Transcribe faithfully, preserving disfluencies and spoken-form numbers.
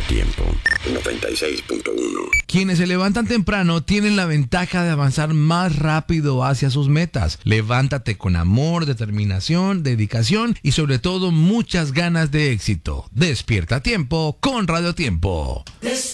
Tiempo, noventa y seis punto uno. Quienes se levantan temprano tienen la ventaja de avanzar más rápido hacia sus metas. Levántate con amor, determinación, dedicación y sobre todo muchas ganas de éxito. Despierta a tiempo con Radio Tiempo.